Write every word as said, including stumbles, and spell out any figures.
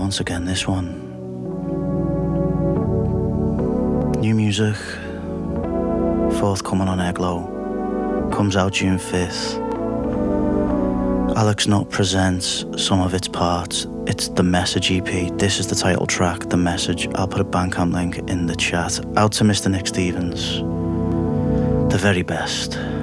once again, this one. New music, forthcoming on Eglo, comes out June fifth. Alex Nutt presents some of its parts. It's the Message E P. This is the title track, The Message. I'll put a Bandcamp link in the chat. Out to Mister Nick Stevens. The very best.